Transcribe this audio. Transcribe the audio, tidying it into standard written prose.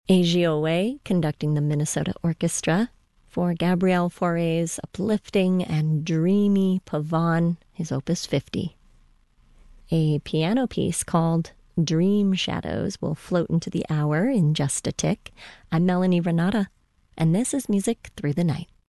AGOA conducting the Minnesota Orchestra for Gabriel Fauré's uplifting and dreamy Pavane, his Opus 50. A piano piece called Dream Shadows will float into the hour in just a tick. I'm Melanie Renata, and this is Music Through the Night.